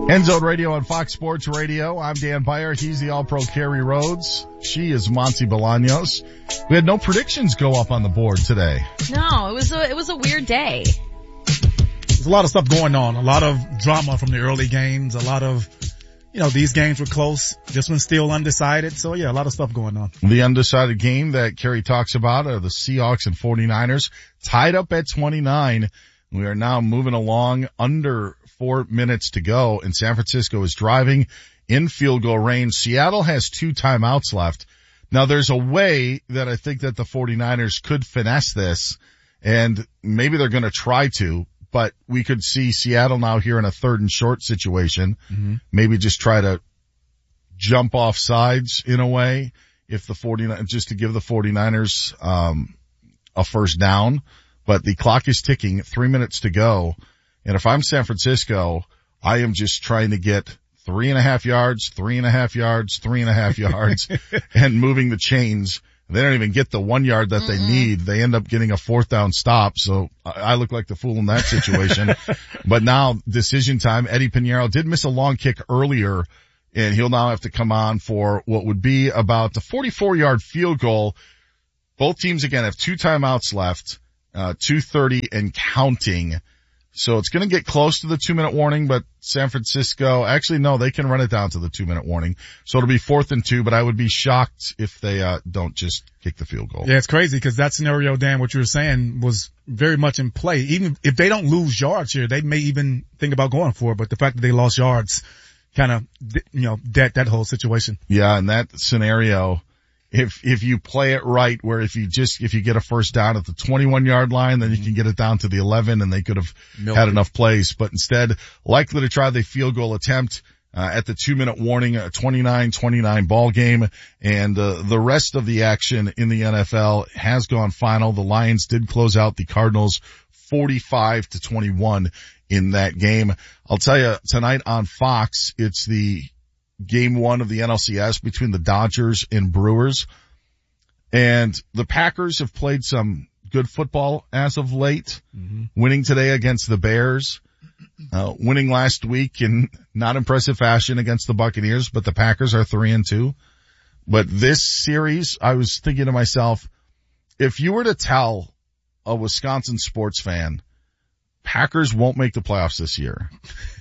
End Zone Radio on Fox Sports Radio. I'm Dan Beyer. He's the All-Pro Carrie Rhodes. She is Monty Bolaños. We had no predictions go up on the board today. No, it was a weird day. There's a lot of stuff going on. A lot of drama from the early games. A lot of, these games were close. This one's still undecided. So yeah, a lot of stuff going on. The undecided game that Carrie talks about are the Seahawks and 49ers tied up at 29. We are now moving along under 4 minutes to go, and San Francisco is driving in field goal range. Seattle has 2 timeouts left. Now there's a way that I think that the 49ers could finesse this, and maybe they're going to try to, but we could see Seattle now here in a 3rd and short situation. Mm-hmm. Maybe just try to jump off sides in a way if the 49ers, just to give the 49ers, a first down. But the clock is ticking, 3 minutes to go. And if I'm San Francisco, I am just trying to get 3.5 yards, 3.5 yards, 3.5 yards, and moving the chains. They don't even get the 1 yard that they need. They end up getting a 4th down stop. So I look like the fool in that situation. But now decision time. Eddie Pinheiro did miss a long kick earlier, and he'll now have to come on for what would be about the 44-yard field goal. Both teams again have 2 timeouts left. 2:30 and counting. So it's going to get close to the 2-minute warning, but San Francisco, actually no, they can run it down to the 2-minute warning. So it'll be 4th and 2, but I would be shocked if they, don't just kick the field goal. Yeah, it's crazy because that scenario, Dan, what you were saying was very much in play. Even if they don't lose yards here, they may even think about going for it, but the fact that they lost yards kind of, dead that whole situation. Yeah, in that scenario, if you play it right, where if you get a first down at the 21-yard line, then you can get it down to the 11, and they could have had enough plays. But instead, likely to try the field goal attempt, at the 2-minute warning, a 29-29 ball game. And, the rest of the action in the NFL has gone final. The Lions did close out the Cardinals 45-21 in that game. I'll tell you, tonight on Fox, it's the Game 1 of the NLCS between the Dodgers and Brewers. And the Packers have played some good football as of late, winning today against the Bears, winning last week in not impressive fashion against the Buccaneers, but the Packers are 3-2. But this series, I was thinking to myself, if you were to tell a Wisconsin sports fan, Packers won't make the playoffs this year.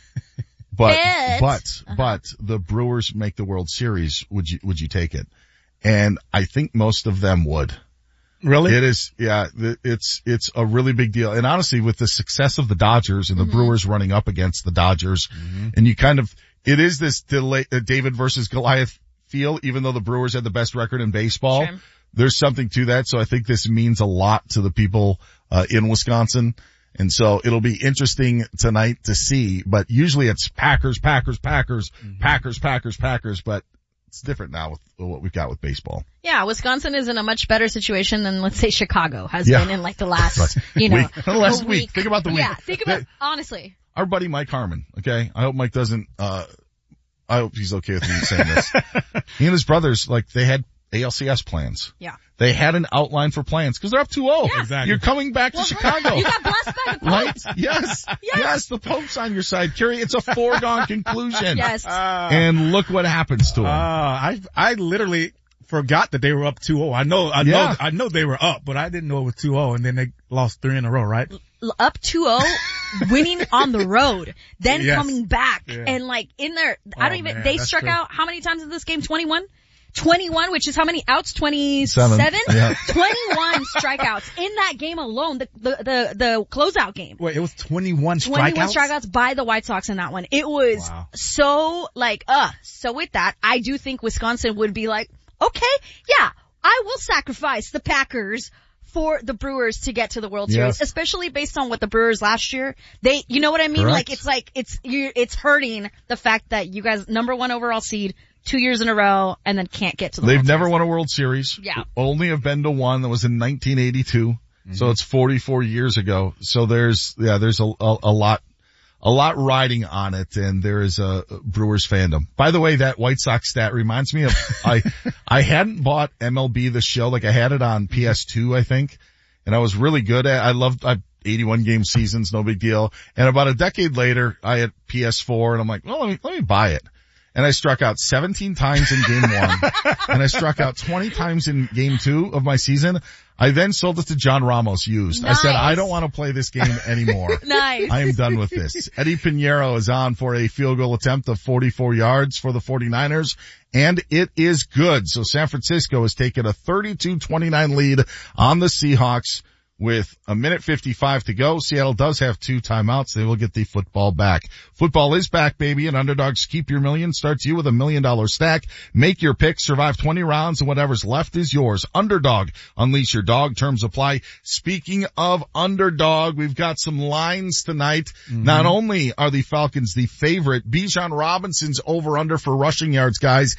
But the Brewers make the World Series, would you take it? And I think most of them would. Really? It is, yeah, it's a really big deal. And honestly, with the success of the Dodgers and the Brewers running up against the Dodgers, and it is this David versus Goliath feel, even though the Brewers had the best record in baseball. Sure. There's something to that. So I think this means a lot to the people, in Wisconsin. And so it'll be interesting tonight to see, but usually it's Packers, Packers, Packers, Packers, Packers, Packers, but it's different now with what we've got with baseball. Yeah, Wisconsin is in a much better situation than, let's say, Chicago has been in like the last, last week. Think about the week. Yeah, think about, honestly. Our buddy Mike Harmon, okay? I hope Mike doesn't, I hope he's okay with me saying this. He and his brothers, they had ALCS plans. Yeah. They had an outline for plans because they're up 2-0. Yeah. Exactly. You're coming back to Chicago. You got blessed by the Pope. Right? Yes, the Pope's on your side. Carrie, it's a foregone conclusion. Yes. And look what happens to him. I literally forgot that they were up 2-0. I know they were up, but I didn't know it was 2-0, and then they lost 3 in a row, right? Up 2-0, winning on the road, then coming back, and in there, they struck out how many times in this game? 21, which is how many outs? 27? Yeah. 21 strikeouts in that game alone, the closeout game. Wait, it was 21 strikeouts? 21 strikeouts by the White Sox in that one. It was so with that, I do think Wisconsin would be like, okay, yeah, I will sacrifice the Packers for the Brewers to get to the World Series, especially based on what the Brewers last year, you know what I mean? Correct. It's hurting the fact that you guys, number 1 overall seed, 2 years in a row, and then can't get to the World They've never Series. won a World Series. Yeah. Only have been to one that was in 1982. So it's 44 years ago. So there's a lot riding on it, and there is a Brewers fandom. By the way, that White Sox stat reminds me of, I hadn't bought MLB The Show, I had it on PS2, I think, and I was really good at, I 81 game seasons, no big deal. And about a decade later, I had PS4 and I'm like, well, let me buy it. And I struck out 17 times in game 1 and I struck out 20 times in game 2 of my season. I then sold it to John Ramos used. Nice. I said, I don't want to play this game anymore. Nice. I am done with this. Eddie Pinheiro is on for a field goal attempt of 44 yards for the 49ers, and it is good. So San Francisco has taken a 32-29 lead on the Seahawks with 1:55 to go. Seattle does have 2 timeouts. They will get the football back. Football is back, baby, and Underdogs Keep Your Million starts you with $1 million stack. Make your pick, survive 20 rounds, and whatever's left is yours. Underdog, unleash your dog. Terms apply. Speaking of Underdog, we've got some lines tonight. Mm-hmm. Not only are the Falcons the favorite, Bijan Robinson's over-under for rushing yards, guys,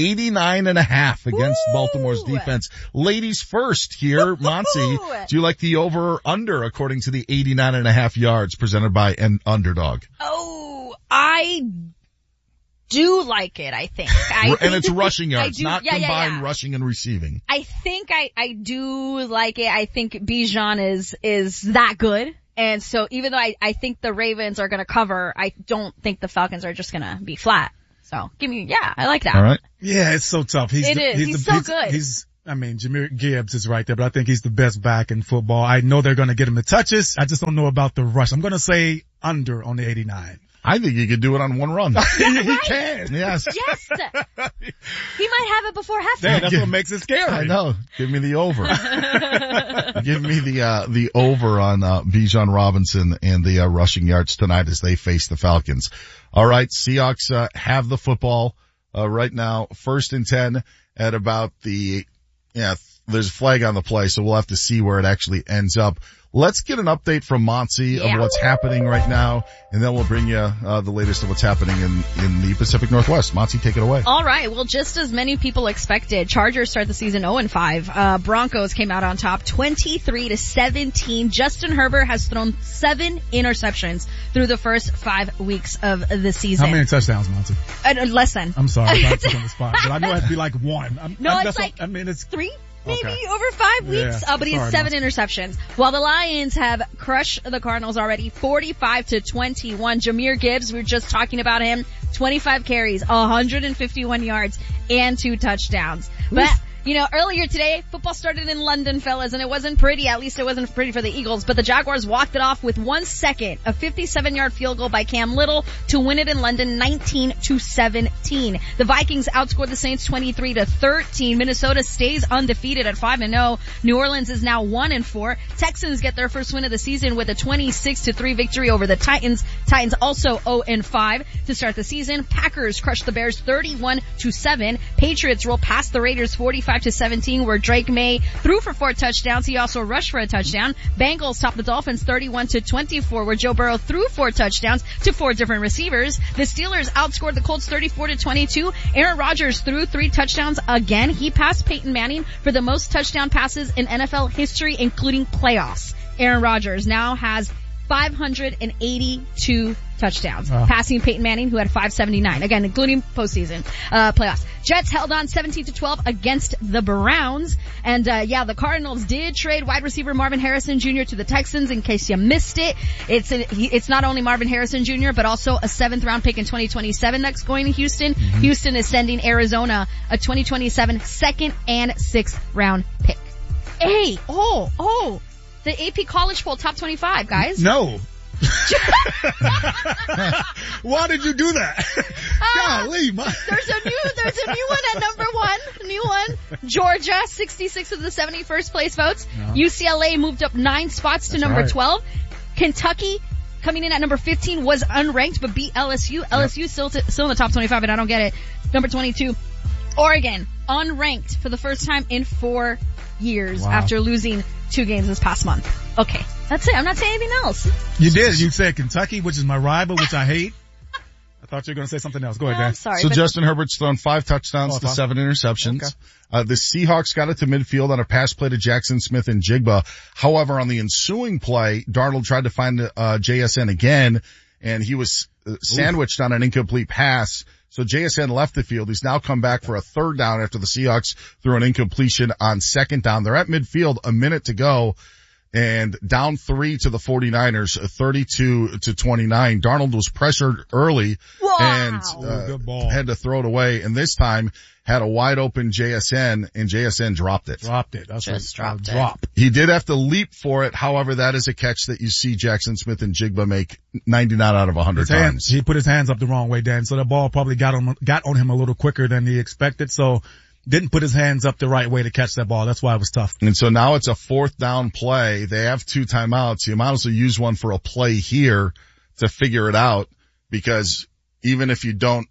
89.5 against Baltimore's defense. Ladies first here, Monty. Do you like the over or under according to the 89.5 yards presented by an Underdog? Oh, I do like it, I think. And it's rushing yards, not combined rushing and receiving. I think I do like it. I think Bijan is that good. And so even though I think the Ravens are gonna cover, I don't think the Falcons are just gonna be flat. So I like that. All right. Yeah, it's so tough. He's so good. Jahmyr Gibbs is right there, but I think he's the best back in football. I know they're going to get him the touches. I just don't know about the rush. I'm going to say under on the 89. I think he could do it on one run. He can. Yes. Yes. He might have it before halftime. That's what makes it scary. I know. Give me the over. Give me the over on Bijan Robinson and the rushing yards tonight as they face the Falcons. All right, Seahawks have the football right now, 1st and 10 at about there's a flag on the play, so we'll have to see where it actually ends up. Let's get an update from Monty of what's happening right now, and then we'll bring you the latest of what's happening in the Pacific Northwest. Monty, take it away. All right. Well, just as many people expected, Chargers start the season 0-5. Broncos came out on top 23-17. Justin Herbert has thrown 7 interceptions through the first 5 weeks of the season. How many touchdowns, Monty? Less than. I'm sorry, I'm put on the spot, but I know it had to be like 1. It's 3. Maybe okay. Over 5 weeks, but he has 7 interceptions. While the Lions have crushed the Cardinals already, 45-21. Jahmyr Gibbs, we were just talking about him, 25 carries, 151 yards, and 2 touchdowns. But, earlier today, football started in London, fellas, and it wasn't pretty. At least it wasn't pretty for the Eagles, but the Jaguars walked it off with 1 second, a 57-yard field goal by Cam Little to win it in London 19-17. The Vikings outscored the Saints 23-13. Minnesota stays undefeated at 5-0. New Orleans is now 1-4. Texans get their first win of the season with a 26-3 victory over the Titans. Titans also 0-5 to start the season. Packers crushed the Bears 31-7. Patriots roll past the Raiders 45-17, where Drake May threw for 4 touchdowns. He also rushed for a touchdown. Bengals topped the Dolphins 31-24, where Joe Burrow threw 4 touchdowns to 4 different receivers. The Steelers outscored the Colts 34-22. Aaron Rodgers threw 3 touchdowns again. He passed Peyton Manning for the most touchdown passes in NFL history, including playoffs. Aaron Rodgers now has 582 touchdowns, passing Peyton Manning, who had 579, again, including postseason, playoffs. Jets held on 17-12 against the Browns. And, the Cardinals did trade wide receiver Marvin Harrison Jr. to the Texans, in case you missed it. It's not only Marvin Harrison Jr., but also a 7th round pick in 2027 that's going to Houston. Mm-hmm. Houston is sending Arizona a 2027 2nd and 6th round pick. Hey, the AP College Poll Top 25, guys. No. Why did you do that? Golly, there's a new one at number 1. New one. Georgia, 66 of the 71st place votes. No. UCLA moved up 9 spots to number 12. Kentucky, coming in at number 15, was unranked but beat LSU. LSU still in the top 25, and I don't get it. Number 22. Oregon, unranked for the first time in 4 years after losing 2 games this past month. Okay, that's it. I'm not saying anything else. You did. You said Kentucky, which is my rival, which I hate. I thought you were going to say something else. Go ahead, Dan. I'm sorry. So Justin Herbert's thrown 5 touchdowns to 7 interceptions. Okay. The Seahawks got it to midfield on a pass play to Jackson Smith and Jigba. However, on the ensuing play, Darnold tried to find JSN again, and he was sandwiched on an incomplete pass. So JSN left the field. He's now come back for a 3rd down after the Seahawks threw an incompletion on 2nd down. They're at midfield, a minute to go. and down 3 to the 49ers, 32-29. Darnold was pressured early and good ball. had to throw it away, and this time had a wide open JSN, and JSN dropped it. That's just a dropped it. drop. He did have to leap for it. However, that is a catch that you see Jackson Smith and Jigba make 99 out of 100 times. He put his hands up the wrong way, Dan. So the ball probably got on him a little quicker than he expected. So didn't put his hands up the right way to catch that ball. That's why it was tough. And so now it's a 4th down play. They have 2 timeouts. You might as well use one for a play here to figure it out, because even if you don't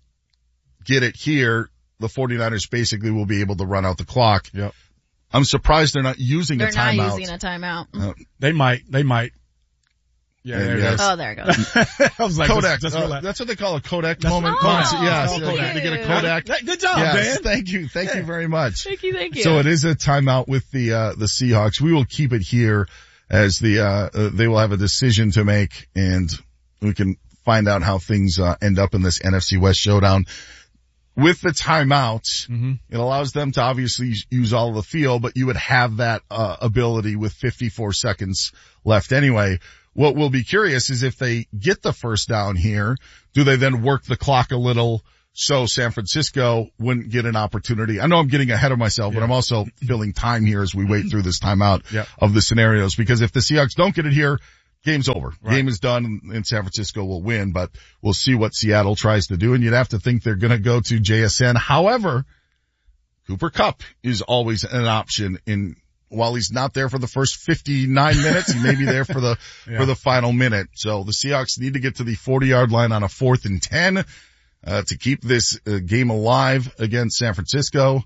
get it here, the 49ers basically will be able to run out the clock. Yep. I'm surprised they're not using a timeout. They're not using a timeout. They might. Yeah, there it is. Oh, there it goes. I was like, Kodak. just That's what they call a Kodak moment. Kodak. Yes, Kodak. to get a Kodak. Good job, Yes, Dan. thank you very much. Thank you. So it is a timeout with the Seahawks. We will keep it here as they will have a decision to make, and we can find out how things end up in this NFC West showdown. With the timeouts, it allows them to obviously use all of the field, but you would have that ability with 54 seconds left anyway. What will be curious is if they get the first down here, do they then work the clock a little so San Francisco wouldn't get an opportunity? I know I'm getting ahead of myself, but I'm also filling time here as we wait through this timeout of the scenarios, because if the Seahawks don't get it here, game's over. Right. Game is done, and San Francisco will win, but we'll see what Seattle tries to do, and you'd have to think they're going to go to JSN. However, Cooper Kupp is always an option while he's not there for the first 59 minutes, he may be there for the final minute. So the Seahawks need to get to the 40-yard line on a 4th and 10, to keep this game alive against San Francisco.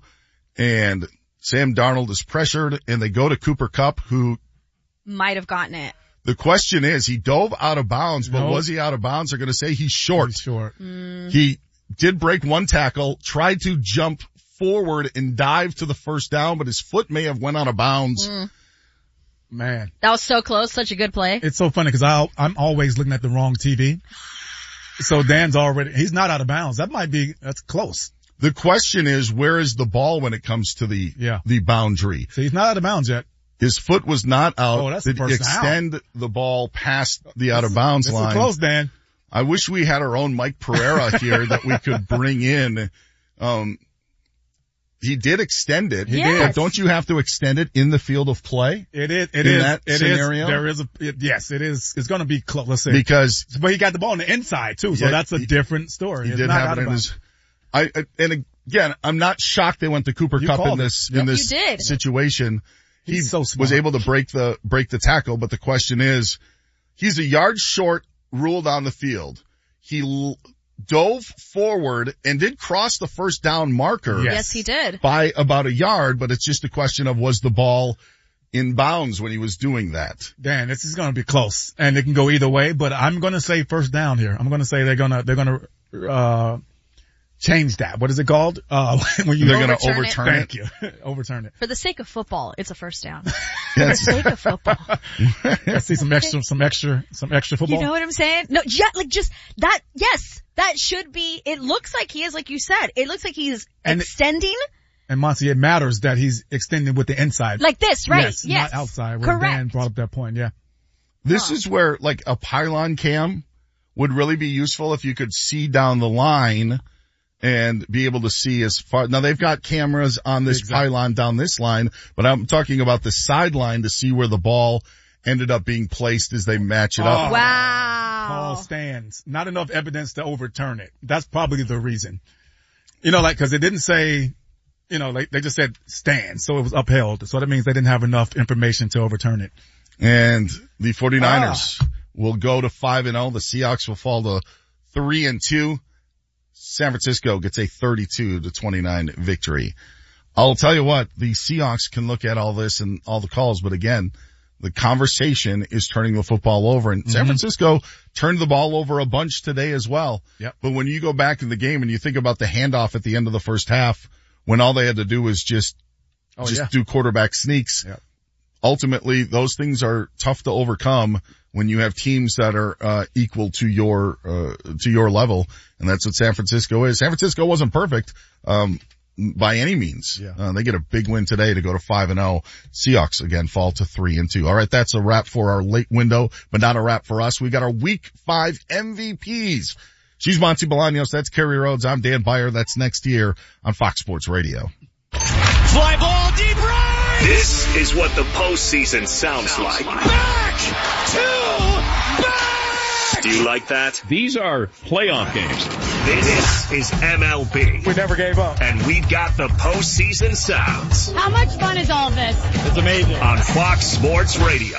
And Sam Darnold is pressured, and they go to Cooper Kupp, who might have gotten it. The question is, he dove out of bounds, but was he out of bounds? They're going to say he's short. He did break one tackle, tried to jump forward and dive to the first down, but his foot may have went out of bounds. Man. That was so close. Such a good play. It's so funny because I'm always looking at the wrong TV. So Dan's he's not out of bounds. That's close. The question is, where is the ball when it comes to the boundary? So he's not out of bounds yet. His foot was not out. Oh, that's Did the first extend down. The ball past the out of bounds line. It's so close, Dan. I wish we had our own Mike Pereira here that we could bring in. He did extend it. Yes. But don't you have to extend it in the field of play? It is. That scenario? Yes, it is. It's going to be close. Let's say. But he got the ball on the inside too, so that's a different story. He did have it in his, and again, I'm not shocked they went to Cooper Kupp in this situation. He so smart. was able to break the tackle, but the question is, he's a yard short, ruled on the field. He dove forward and did cross the first down marker. Yes, he did. By about a yard, but it's just a question of, was the ball in bounds when he was doing that? Dan, this is going to be close, and it can go either way, but I'm going to say first down here. I'm going to say they're going to change that. What is it called? When they're going to overturn it. Thank you. Overturn it. For the sake of football, it's a first down. Yes. For the sake of football. Let's see some extra football. You know what I'm saying? No, just that, yes, that should be, it looks like he is, like you said, it looks like he's extending. And Monty, it matters that he's extending with the inside. Like this, right? Yes. Not outside, where Correct. Dan brought up that point, yeah. This is where, like, a pylon cam would really be useful if you could see down the line and be able to see as far. Now they've got cameras on this pylon down this line, but I'm talking about the sideline to see where the ball ended up being placed as they match it up. Wow. Call stands. Not enough evidence to overturn it. That's probably the reason. You know, like, cause it didn't say, you know, like they just said stand, so it was upheld. So that means they didn't have enough information to overturn it. And the 49ers will go to 5-0. The Seahawks will fall to 3-2. San Francisco gets a 32-29 victory. I'll tell you what, the Seahawks can look at all this and all the calls, but again, the conversation is turning the football over, and San Francisco turned the ball over a bunch today as well. Yep. But when you go back in the game and you think about the handoff at the end of the first half, when all they had to do was just do quarterback sneaks, ultimately those things are tough to overcome when you have teams that are equal to your level, and that's what San Francisco is. San Francisco wasn't perfect. by any means. Yeah. They get a big win today to go to 5-0. Seahawks again fall to 3-2. All right. That's a wrap for our late window, but not a wrap for us. We got our week 5 MVPs. She's Monty Bolaños. That's Kerry Rhodes. I'm Dan Beyer. That's next year on Fox Sports Radio. Fly ball deep right! This is what the postseason sounds like. Back to back! Do you like that? These are playoff games. This is MLB. We never gave up. And we got the postseason sounds. How much fun is all this? It's amazing. On Fox Sports Radio.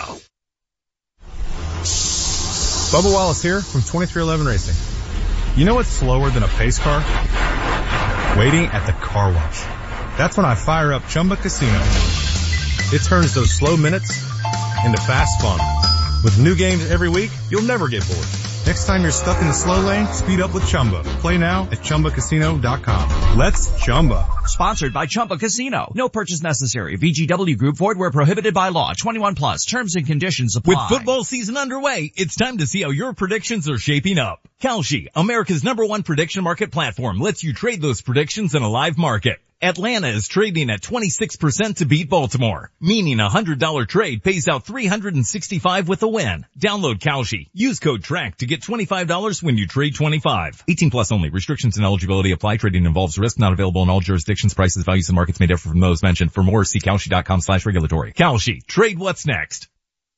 Bubba Wallace here from 2311 Racing. You know what's slower than a pace car? Waiting at the car wash. That's when I fire up Chumba Casino. It turns those slow minutes into fast fun. With new games every week, you'll never get bored. Next time you're stuck in the slow lane, speed up with Chumba. Play now at ChumbaCasino.com. Let's Chumba. Sponsored by Chumba Casino. No purchase necessary. VGW Group. Void where prohibited by law. 21 plus. Terms and conditions apply. With football season underway, it's time to see how your predictions are shaping up. Kalshi, America's #1 prediction market platform, lets you trade those predictions in a live market. Atlanta is trading at 26% to beat Baltimore, meaning a $100 trade pays out $365 with a win. Download Kalshi. Use code TRACK to get $25 when you trade 25. 18 plus only. Restrictions and eligibility apply. Trading involves risk. Not available in all jurisdictions. Prices, values, and markets may differ from those mentioned. For more, see Kalshi.com/regulatory. Kalshi. Trade what's next.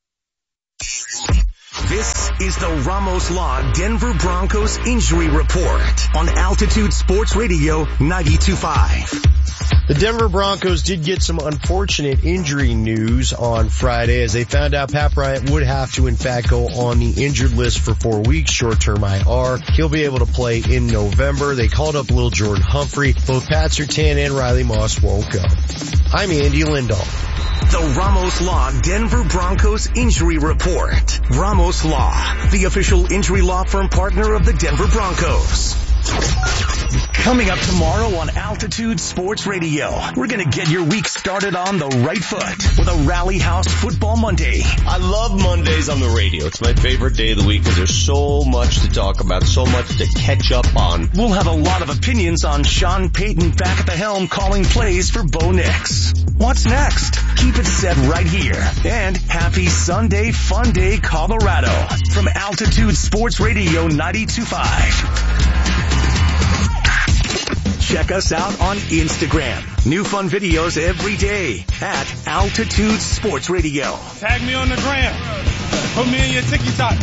This is the Ramos Law Denver Broncos Injury Report on Altitude Sports Radio 92.5. The Denver Broncos did get some unfortunate injury news on Friday as they found out Pat Bryant would have to in fact go on the injured list for 4 weeks, short-term IR. He'll be able to play in November. They called up Lil Jordan Humphrey. Both Pat Surtain and Riley Moss won't go. I'm Andy Lindahl. The Ramos Law Denver Broncos Injury Report. Ramos Law, the official injury law firm partner of the Denver Broncos. Coming up tomorrow on Altitude Sports Radio, we're going to get your week started on the right foot with a Rally House Football Monday. I love Mondays on the radio. It's my favorite day of the week because there's so much to talk about, so much to catch up on. We'll have a lot of opinions on Sean Payton back at the helm calling plays for Bo Nix. What's next? Keep it set right here. And happy Sunday Fun Day, Colorado from Altitude Sports Radio 92.5. Check us out on Instagram. New fun videos every day at Altitude Sports Radio. Tag me on the gram. Put me in your TikTok.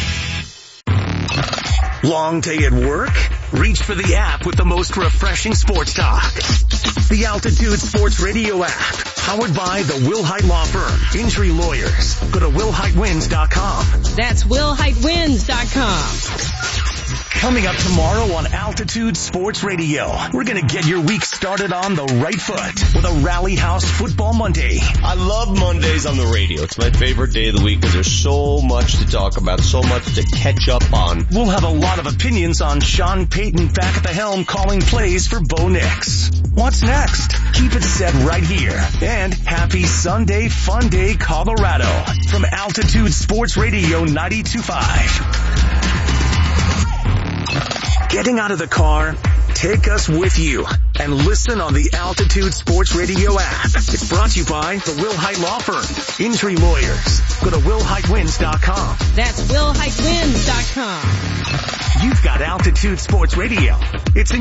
Long day at work? Reach for the app with the most refreshing sports talk. The Altitude Sports Radio app. Powered by the Will Hite Law Firm. Injury lawyers. Go to WillHiteWins.com. That's WillHiteWins.com. Coming up tomorrow on Altitude Sports Radio, we're going to get your week started on the right foot with a Rally House Football Monday. I love Mondays on the radio. It's my favorite day of the week because there's so much to talk about, so much to catch up on. We'll have a lot of opinions on Sean Payton back at the helm calling plays for Bo Nix. What's next? Keep it set right here. And happy Sunday Fun Day, Colorado from Altitude Sports Radio 92.5. Getting out of the car? Take us with you and listen on the Altitude Sports Radio app. It's brought to you by the Will Hite Law Firm. Injury lawyers. Go to WillHiteWins.com. That's WillHiteWins.com. You've got Altitude Sports Radio. It's in